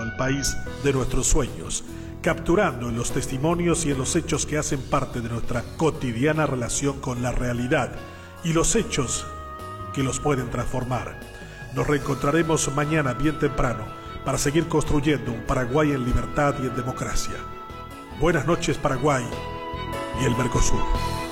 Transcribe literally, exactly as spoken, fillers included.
al país de nuestros sueños, capturando en los testimonios y en los hechos que hacen parte de nuestra cotidiana relación con la realidad y los hechos que los pueden transformar. Nos reencontraremos mañana bien temprano para seguir construyendo un Paraguay en libertad y en democracia. Buenas noches, Paraguay y el Mercosur.